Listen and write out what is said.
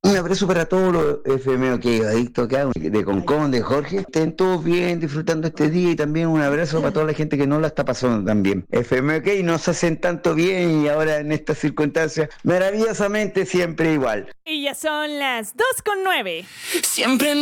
Un abrazo para todos los FM OK adictos acá, de Concón, de Jorge. Estén todos bien, disfrutando este día y también un abrazo para toda la gente que no la está pasando tan bien. FM OK nos hacen tanto bien y ahora en estas circunstancias, maravillosamente siempre igual. Y ya son las 2:09. Siempre